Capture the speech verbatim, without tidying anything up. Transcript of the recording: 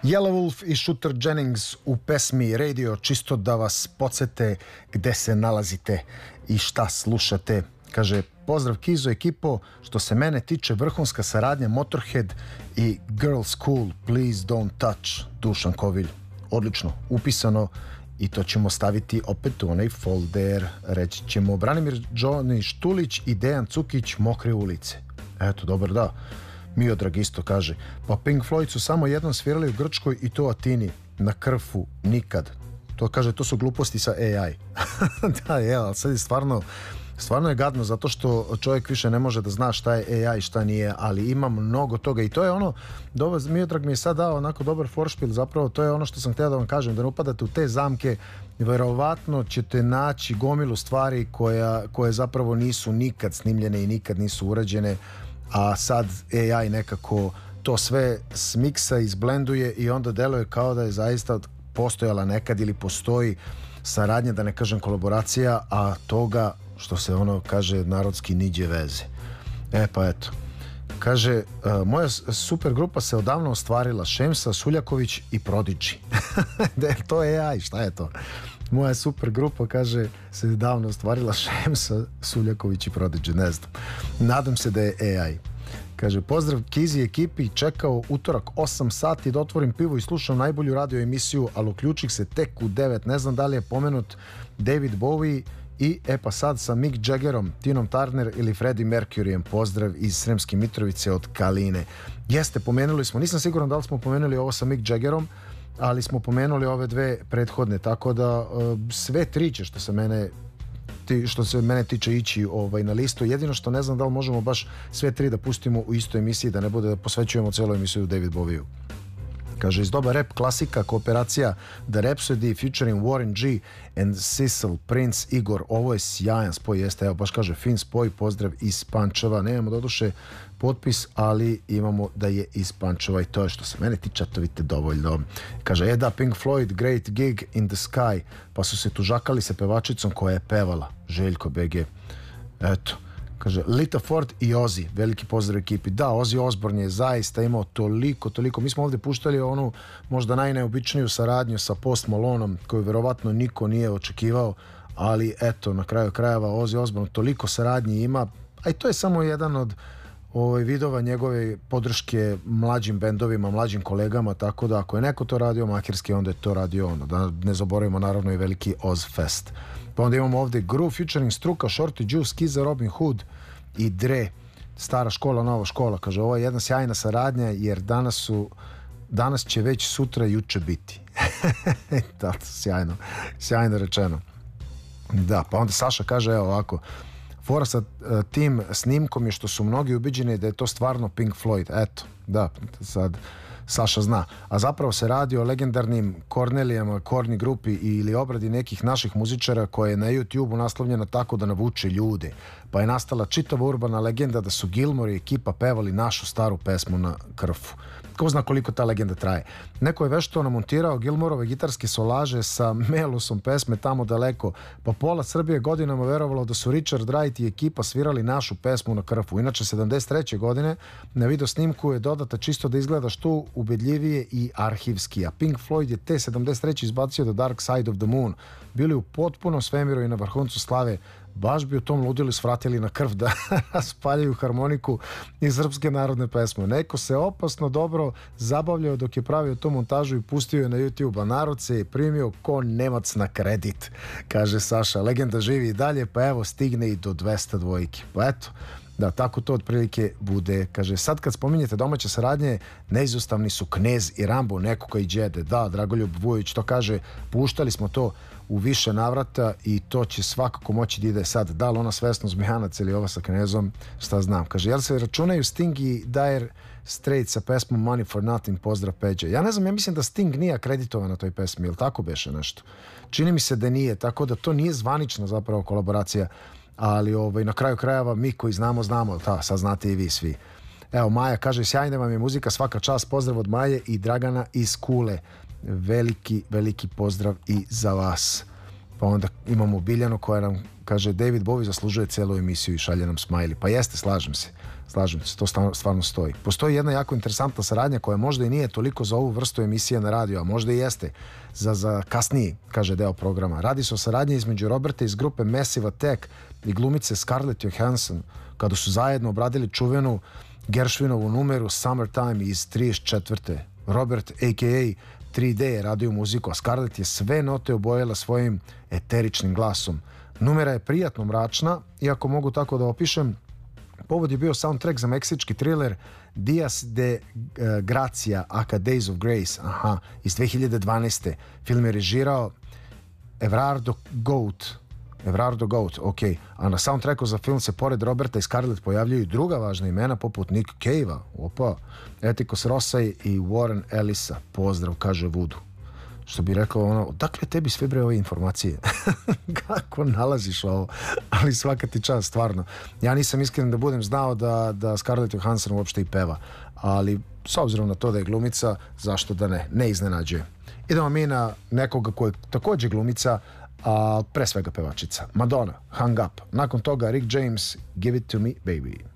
Yelawolf i Shooter Jennings u pesmi Radio, čisto da vas podsete gde se nalazite i šta slušate. Kaže, pozdrav Kizo ekipo, što se mene tiče vrhunska saradnja Motorhead i Girls School, Please Don't Touch, Dušan Kovilj. Odlično, upisano i to ćemo staviti opet u onaj folder. Reći ćemo Branimir Johnny Štulić i Dejan Cukić, Mokre ulice. Eto, dobar da. Miodrag isto kaže, pa Pink Floyd su samo jednom svirali u Grčkoj i to Atini, na Krfu nikad. To kaže, to su gluposti sa A I. Da, je, ali sad je stvarno stvarno je gadno, zato što čovjek više ne može da zna šta je A I, šta nije, ali ima mnogo toga i to je ono, dobar, Miodrag mi je sad dao onako dobar foršpil, zapravo to je ono što sam htio da vam kažem, da ne upadate u te zamke, verovatno ćete naći gomilu stvari koja, koje zapravo nisu nikad snimljene i nikad nisu urađene, a sad A I nekako to sve smiksa, izblenduje i onda deluje kao da je zaista postojala nekad ili postoji saradnja, da ne kažem kolaboracija, a toga, što se ono kaže narodski, niđe veze. E pa eto, kaže, uh, moja super grupa se odavno ostvarila, Šemsa, Suljaković i Prodigy. Da je to A I, šta je to? Moja super grupa, kaže, se davno ostvarila, Šemsa, Suljaković i Prodigy, ne znam. Nadam se da je A I. Kaže, pozdrav Kizi ekipi, čekao utorak osam sati da otvorim pivo i slušam najbolju radio emisiju, ali uključih se tek u devet. Ne znam da li je pomenut David Bowie i e pa sad sa Mick Jaggerom, Tinom Turner ili Freddie Mercuryjem. Pozdrav iz Sremske Mitrovice od Kaline. Jeste, pomenuli smo, nisam siguran da li smo pomenuli ovo sa Mick Jaggerom, ali smo pomenuli ove dve prethodne, tako da uh, sve tri će što se mene ti, što se mene tiče ići ovaj, na listu. Jedino što ne znam da li možemo baš sve tri da pustimo u istoj emisiji, da ne bude da posvećujemo celu emisiju David Bowieu. Kaže, iz doba rap klasika, kooperacija The Rhapsody featuring Warren G and Cecil Prince, Igor, ovo je sjajan spoj, jeste, evo baš kaže fin spoj, pozdrav iz Pančeva, nemamo doduše potpis, ali imamo da je iz Pančeva i to je što se mene tiče, to vidite dovoljno. Kaže, e da, Pink Floyd, Great Gig in the Sky, pa su se tužakali sa pevačicom koja je pevala, Željko B G. Eto. Kaže, Lita Ford i Ozzy, veliki pozdrav ekipi. Da, Ozzy Osbourne je zaista imao toliko, toliko. Mi smo ovdje puštali onu možda najneobičniju saradnju sa Post Maloneom, koju verovatno niko nije očekivao, ali eto, na kraju krajeva Ozzy Osbourne toliko saradnji ima, a i to je samo jedan od ovaj, vidova njegove podrške mlađim bendovima, mlađim kolegama, tako da ako je neko to radio makerski, onda je to radio ono. Da ne zaboravimo naravno i veliki Ozfest. Pa onda imamo ovdje Groove featuring Struka, Shorty Juice, Kiza, Robin Hood i Dre, stara škola, nova škola. Kaže, ovo je jedna sjajna saradnja, jer danas su danas će već sutra juče biti. Da, sjajno, sjajno rečeno. Da, pa onda Saša kaže, evo ovako, fora sa uh, tim snimkom je što su mnogi ubiđeni da je to stvarno Pink Floyd. Eto, da, sad Saša zna. A zapravo se radi o legendarnim Cornelijama, Korni grupi ili obradi nekih naših muzičara koja je na YouTube-u naslovljena tako da navuče ljude. Pa je nastala čitava urbana legenda da su Gilmore i ekipa pevali našu staru pesmu na Krfu. Ko zna koliko ta legenda traje. Neko je vešto namontirao Gilmorove gitarske solaže sa melosom pesme Tamo daleko, pa pola Srbije godinama verovalo da su Richard Wright i ekipa svirali našu pesmu na Krfu. Inače, sedamdeset treće godine na video snimku je dodata čisto da izgleda što ubedljivije i arhivski. A Pink Floyd je te sedamdeset treće izbacio The Dark Side of the Moon. Bili u potpunom svemiru i na vrhuncu slave. Baš bi u tom ludilu svratili na krv da spaljaju harmoniku iz srpske narodne pesme. Neko se opasno dobro zabavljao dok je pravio tu montažu i pustio je na YouTube, a narod se je primio ko Nemac na kredit, kaže Saša. Legenda živi i dalje, pa evo stigne i do dvesta dvojke. Pa eto, da, tako to otprilike bude. Kaže, sad kad spominjete domaće saradnje, neizostavni su Knez i Rambo, Nekoga i Đede. Da, Dragoljub Vujović to kaže, puštali smo to u više navrata i to će svakako moći da ide sad. Da li ona svesno Zmijanac ili ova sa Knezom, šta znam. Kaže, jel se računaju Sting i Dire Straits sa pesmom Money for Nothing, pozdrav Peđa. Ja ne znam, ja mislim da Sting nije akreditovan na toj pesmi, ili tako beše nešto? Čini mi se da nije, tako da to nije zvanična zapravo kolaboracija, ali ovaj, na kraju krajeva mi koji znamo, znamo, ta, sad znate i vi svi. Evo, Maja kaže, sjajna vam je muzika, svaka čast, pozdrav od Maje i Dragana iz Kule. Veliki, veliki pozdrav i za vas. Pa onda imamo Biljanu koja nam kaže David Bowie zaslužuje celu emisiju i šalje nam smajli. Pa jeste, slažem se. Slažem se, to stvarno stoji. Postoji jedna jako interesantna saradnja koja možda i nije toliko za ovu vrstu emisije na radiju, a možda i jeste za, za kasniji, kaže, deo programa. Radi se o saradnji između Roberta iz grupe Massive Attack i glumice Scarlett Johansson, kada su zajedno obradili čuvenu Gershwinovu numeru Summertime iz trideset četvrte. Robert, a k a. tri D, je radio muziku, a Scarlett je sve note obojila svojim eteričnim glasom. Numera je prijatno mračna, iako mogu tako da opišem. Povod je bio soundtrack za meksički thriller Dias de Gracia aka Days of Grace, aha, iz dve hiljade dvanaeste. Film je režirao Everardo Goat. Everardo Goat, ok. A na soundtracku za film se pored Roberta i Scarlett pojavljaju i druga važna imena poput Nick Cave-a, opa, Etikos Rosaj i Warren Ellisa. Pozdrav, kaže Vudu. Što bi rekao ono, odakle tebi sve bre ove informacije? Kako nalaziš ovo? Ali svaka ti čast, stvarno. Ja nisam iskren da budem znao da, da Scarlett Johansson uopšte i peva. Ali s obzirom na to da je glumica, zašto da ne? Ne iznenađuje. Idemo mi na nekoga koji je također glumica, a pre svega pevačica. Madonna, Hung Up. Nakon toga Rick James, Give It To Me, Baby.